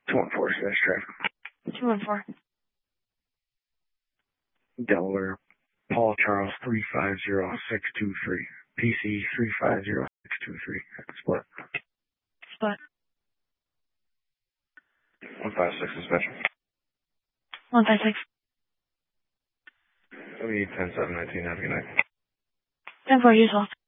214, slash traffic. 214. Delaware, Paul Charles 350623. PC 350623. Split. Split. 156 dispatcher. 156. We 10-7-19. Have a good night. 10-4, usual.